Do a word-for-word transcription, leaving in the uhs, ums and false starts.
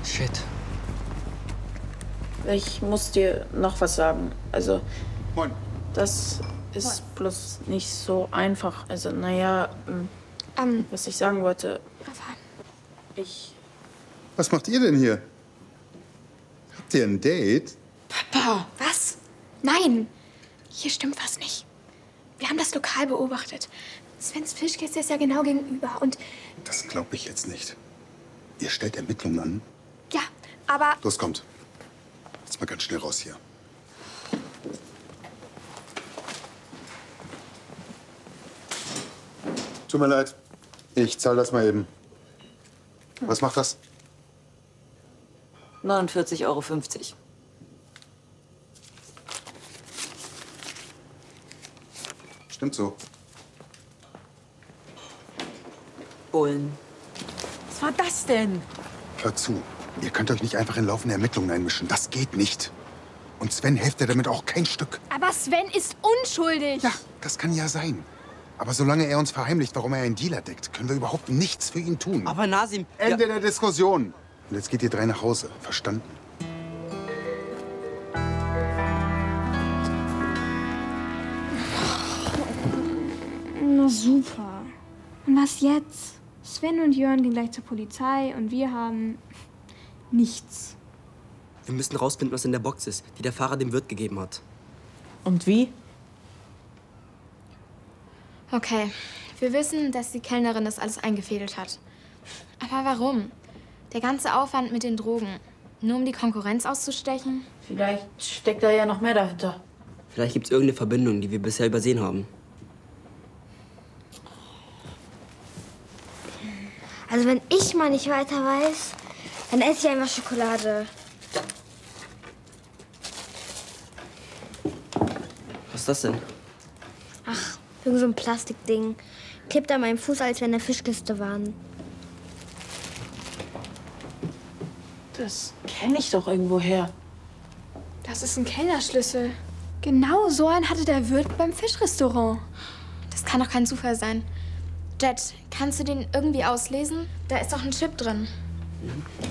Shit. Ich muss dir noch was sagen. Also, Moin. das ist Moin. bloß nicht so einfach. Also, naja, Ähm, was ich sagen wollte. Papa. Ich. Was macht ihr denn hier? Habt ihr ein Date? Papa. Was? Nein. Hier stimmt was nicht. Wir haben das Lokal beobachtet. Svens Fischkiste ist ja genau gegenüber und... Das glaube ich jetzt nicht. Ihr stellt Ermittlungen an? Ja, aber... Los, kommt. Jetzt mal ganz schnell raus hier. Tut mir leid. Ich zahle das mal eben. Was macht das? neunundvierzig Euro fünfzig. Stimmt so. Bullen. Was war das denn? Hört zu. Ihr könnt euch nicht einfach in laufende Ermittlungen einmischen. Das geht nicht. Und Sven hilft dir damit auch kein Stück. Aber Sven ist unschuldig. Ja, das kann ja sein. Aber solange er uns verheimlicht, warum er einen Dealer deckt, können wir überhaupt nichts für ihn tun. Aber Nasim... Ende ja. der Diskussion. Und jetzt geht ihr drei nach Hause. Verstanden? Na super. Und was jetzt? Sven und Jörn gehen gleich zur Polizei und wir haben nichts. Wir müssen rausfinden, was in der Box ist, die der Fahrer dem Wirt gegeben hat. Und wie? Okay, wir wissen, dass die Kellnerin das alles eingefädelt hat. Aber warum? Der ganze Aufwand mit den Drogen. Nur um die Konkurrenz auszustechen? Vielleicht steckt da ja noch mehr dahinter. Vielleicht gibt es irgendeine Verbindung, die wir bisher übersehen haben. Also wenn ich mal nicht weiter weiß, dann esse ich einfach Schokolade. Was ist das denn? Ach, irgend so ein Plastikding. Klebt an meinem Fuß, als wenn der Fischkiste waren. Das kenne ich doch irgendwo her. Das ist ein Kellnerschlüssel. Genau so einen hatte der Wirt beim Fischrestaurant. Das kann doch kein Zufall sein. Jet, kannst du den irgendwie auslesen? Da ist doch ein Chip drin.